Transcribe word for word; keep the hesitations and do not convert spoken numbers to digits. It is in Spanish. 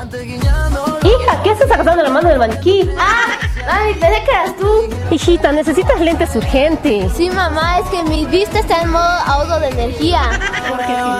Hija, ¿qué haces agarrando la mano del maniquí? Ah, mami, pensé que eras tú. Hijita, necesitas lentes urgentes. Sí, mamá, es que mi vista está en modo ahorro de energía.